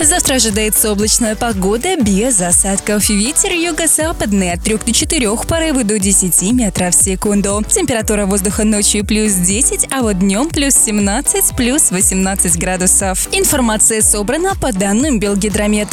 Завтра ожидается облачная погода без осадков. Ветер юго-западный от 3 до 4, порывы до 10 метров в секунду. Температура воздуха ночью плюс 10, а вот днем плюс 17, плюс 18 градусов. Информация собрана по данным Белгидромета.